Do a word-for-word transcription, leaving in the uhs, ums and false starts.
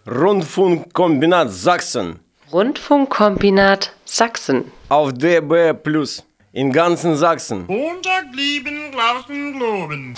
Rundfunkkombinat Sachsen. Rundfunkkombinat Sachsen. Auf D B Plus. In ganzen Sachsen. Montag lieben, Glauben, Globen.